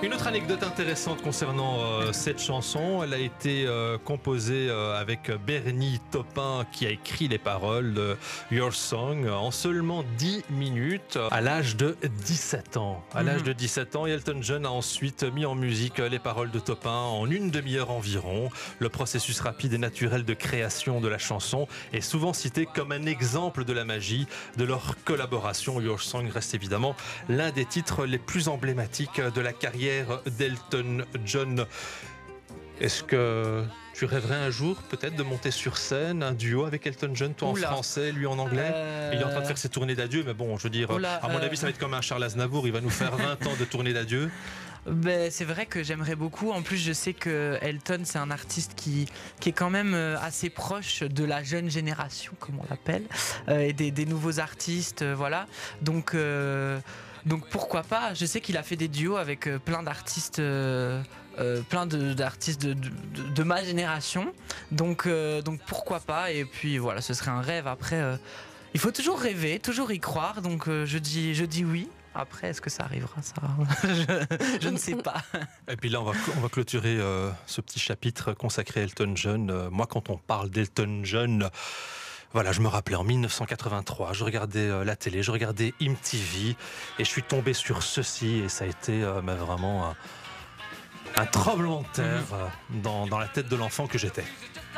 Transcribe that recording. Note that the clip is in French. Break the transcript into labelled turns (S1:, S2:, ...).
S1: Une autre anecdote intéressante concernant cette chanson, elle a été composée avec Bernie Taupin qui a écrit les paroles de Your Song en seulement 10 minutes à l'âge de 17 ans. À l'âge de 17 ans, Elton John a ensuite mis en musique les paroles de Taupin en une demi-heure environ. Le processus rapide et naturel de création de la chanson est souvent cité comme un exemple de la magie de leur collaboration. Your Song reste évidemment l'un des titres les plus emblématiques de la carrière d'Elton John. Est-ce que tu rêverais un jour peut-être de monter sur scène, un duo avec Elton John, toi en français, lui en anglais? Il est en train de faire ses tournées d'adieu, mais bon, je veux dire, à mon avis, ça va être comme un Charles Aznavour, il va nous faire 20 ans de tournées d'adieu.
S2: Ben, c'est vrai que j'aimerais beaucoup. En plus, je sais que Elton, c'est un artiste qui est quand même assez proche de la jeune génération, comme on l'appelle, et des nouveaux artistes, voilà. Donc pourquoi pas? Je sais qu'il a fait des duos avec plein d'artistes, d'artistes de ma génération. Donc pourquoi pas? Et puis voilà, ce serait un rêve. Après, il faut toujours rêver, toujours y croire. Donc je dis oui. Après, est-ce que ça arrivera, ça je ne sais pas.
S1: Et puis là, on va clôturer ce petit chapitre consacré à Elton John. Moi, quand on parle d'Elton John, voilà, je me rappelais en 1983, je regardais la télé, je regardais MTV et je suis tombé sur ceci et ça a été vraiment un tremblement de terre dans la tête de l'enfant que j'étais.